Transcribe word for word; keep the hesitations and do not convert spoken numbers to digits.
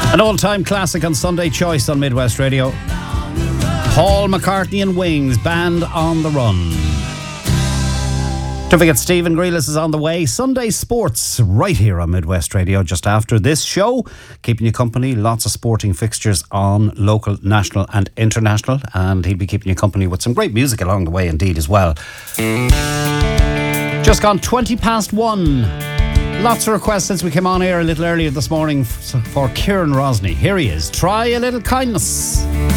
An all-time classic on Sunday Choice on Midwest Radio. Paul McCartney and Wings, Band on the Run. Don't forget, Stephen Grealis is on the way. Sunday Sports, right here on Midwest Radio, just after this show. Keeping you company, lots of sporting fixtures on local, national and international. And he'll be keeping you company with some great music along the way indeed as well. Just gone twenty past one. Lots of requests since we came on air a little earlier this morning for Kieran Rosny. Here he is. Try a little kindness.